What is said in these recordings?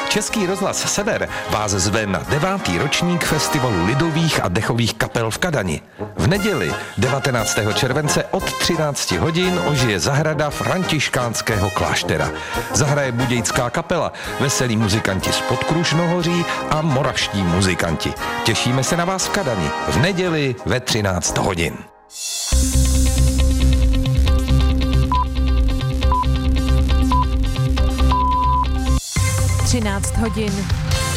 Český rozhlas Sever vás zve na 9. ročník Festivalu lidových a dechových kapel v Kadani. V neděli 19. července od 13 hodin ožije zahrada františkánského kláštera. Zahraje budějská kapela, veselí muzikanti z Podkrušnohoří a moravští muzikanti. Těšíme se na vás v Kadani v neděli ve 13 hodin. (13 hodin).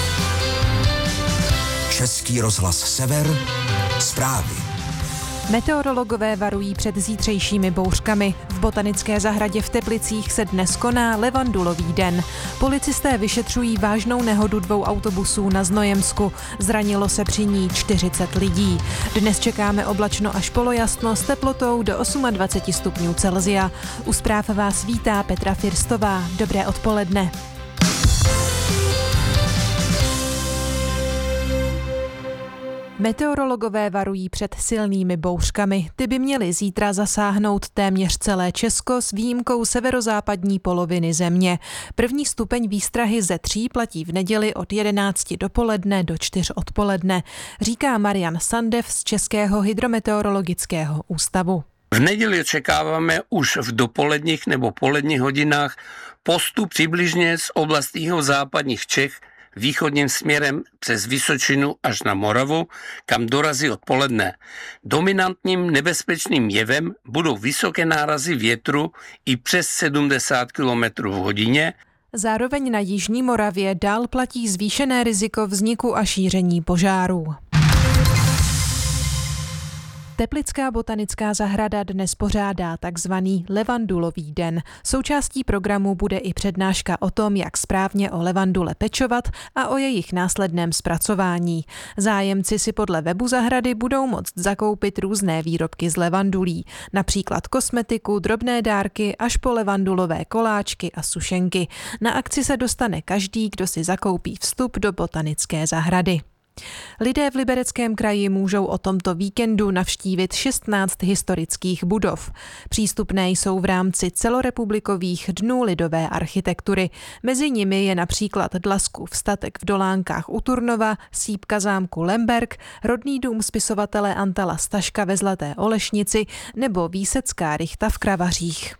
Český rozhlas Sever, zprávy. Meteorologové varují před zítřejšími bouřkami. V botanické zahradě v Teplicích se dnes koná levandulový den. Policisté vyšetřují vážnou nehodu 2 autobusů na Znojemsku. Zranilo se při ní 40 lidí. Dnes čekáme oblačno až polojasno s teplotou do 28 stupňů Celsia. U zpráv vás vítá Petra Firstová. Dobré odpoledne. Meteorologové varují před silnými bouřkami. Ty by měly zítra zasáhnout téměř celé Česko s výjimkou severozápadní poloviny země. První stupeň výstrahy ze 3 platí v neděli od 11 dopoledne do 4 odpoledne, říká Marian Sandev z Českého hydrometeorologického ústavu. V neděli očekáváme už v dopoledních nebo poledních hodinách postup přibližně z oblastí západních Čech východním směrem přes Vysočinu až na Moravu, kam dorazí odpoledne. Dominantním nebezpečným jevem budou vysoké nárazy větru i přes 70 km v hodině. Zároveň na jižní Moravě dál platí zvýšené riziko vzniku a šíření požárů. Teplická botanická zahrada dnes pořádá takzvaný levandulový den. Součástí programu bude i přednáška o tom, jak správně o levandule pečovat a o jejich následném zpracování. Zájemci si podle webu zahrady budou moct zakoupit různé výrobky z levandulí, například kosmetiku, drobné dárky až po levandulové koláčky a sušenky. Na akci se dostane každý, kdo si zakoupí vstup do botanické zahrady. Lidé v Libereckém kraji můžou o tomto víkendu navštívit 16 historických budov. Přístupné jsou v rámci celorepublikových dnů lidové architektury. Mezi nimi je například Dlaskův statek v Dolánkách u Turnova, sýpka zámku Lemberg, rodný dům spisovatele Antala Staška ve Zlaté Olešnici nebo Výsecká rychta v Kravařích.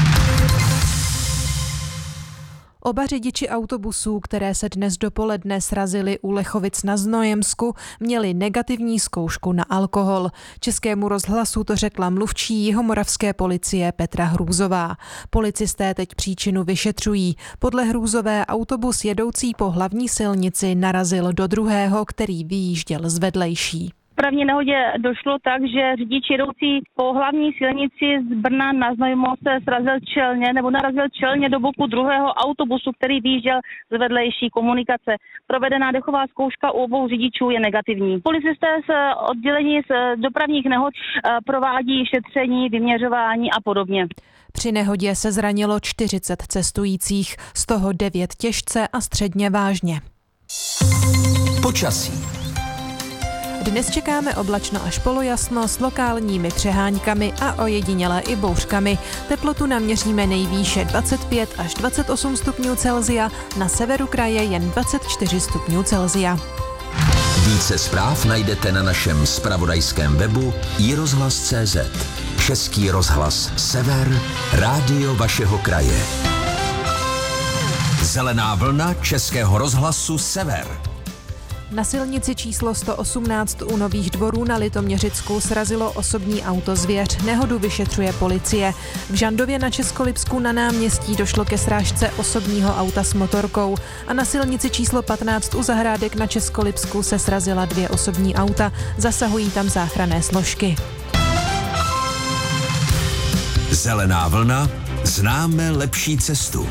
Oba řidiči autobusů, které se dnes dopoledne srazily u Lechovic na Znojemsku, měli negativní zkoušku na alkohol. Českému rozhlasu to řekla mluvčí jihomoravské policie Petra Hrůzová. Policisté teď příčinu vyšetřují. Podle Hrůzové autobus jedoucí po hlavní silnici narazil do druhého, který vyjížděl z vedlejší. V dopravní nehodě došlo tak, že řidič jedoucí po hlavní silnici z Brna na Znojmo se narazil čelně do boku druhého autobusu, který vyjížděl z vedlejší komunikace. Provedená dechová zkouška u obou řidičů je negativní. Policisté z oddělení z dopravních nehod provádí šetření, vyměřování a podobně. Při nehodě se zranilo 40 cestujících, z toho 9 těžce a středně vážně. Počasí. Dnes čekáme oblačno až polojasno s lokálními přehánykami a ojedinělé i bouřkami. Teplotu naměříme nejvýše 25 až 28 stupňů Celsia, na severu kraje jen 24 stupňů Celsia. Více zpráv najdete na našem zpravodajském webu iRozhlas.cz. Český rozhlas Sever, rádio vašeho kraje. Zelená vlna Českého rozhlasu Sever. Na silnici číslo 118 u Nových Dvorů na Litoměřicku srazilo osobní auto zvěř. Nehodu vyšetřuje policie. V Žandově na Českolipsku na náměstí došlo ke srážce osobního auta s motorkou a na silnici číslo 15 u Zahrádek na Českolipsku se srazila 2 osobní auta. Zasahují tam záchranné složky. Zelená vlna, známe lepší cestu.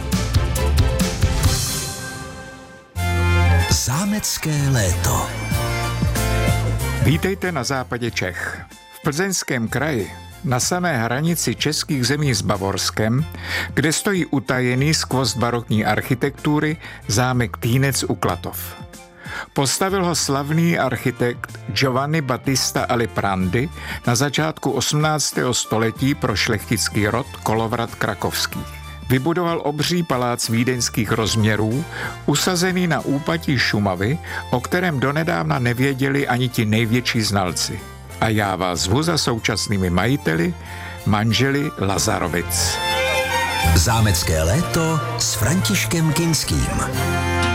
Zámecké léto. Vítejte na západě Čech. V Plzeňském kraji, na samé hranici českých zemí s Bavorskem, kde stojí utajený skvost barokní architektury zámek Týnec u Klatov. Postavil ho slavný architekt Giovanni Battista Aliprandi na začátku 18. století pro šlechtický rod Kolovrat krakovských. vybudoval obří palác vídeňských rozměrů, usazený na úpatí Šumavy, o kterém donedávna nevěděli ani ti největší znalci. A já vás zvu za současnými majiteli, manželi Lazarovic. Zámecké léto s Františkem Kinským.